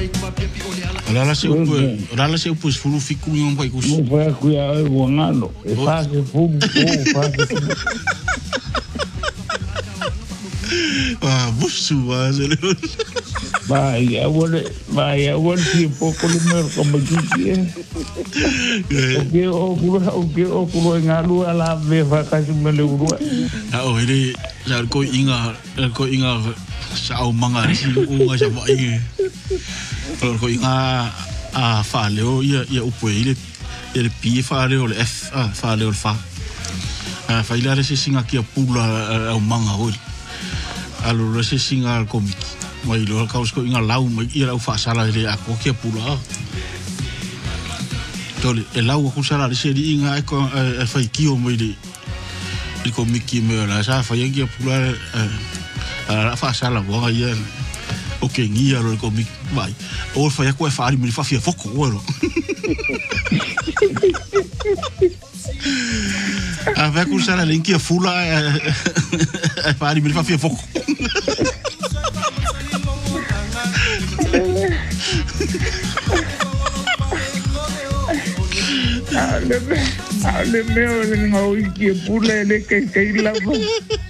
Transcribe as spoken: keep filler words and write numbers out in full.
Rala se upu, rala se upu fulu fiku ngom pai kus. Mo fa ku ya e wangalo. E fa se fu, o fa se. Ah, busu wa se. Ba ya wole, ba ya wole si poco le mer como que. Oke o ku oke o ku ngalu ala be fa ka se me le uru. Ah, o ere sa ko inga, ko inga sa o manga si o nga sa ba inge. Ko inga a fa leo ia ia upu ile ile pi fa leo le f a fa leo fa. Ah, fa ile se singa ki pula o manga hori. Alo se singa komiki. Mai lo ka usko inga lau mai ia fa sala ile a ko ki pula. Tole e lau ko sala le se di inga ko e fa ki o mai le il komiki me la sa fa ia pula a fa sala bo ia. Okay, ngia lo komik vai. O fa ya ko fa ari me fa fia foko oro. A ver ku sala linki fula fa ari me fa fia foko. Ale me, ale me o le ngau ki pula le ke ke la.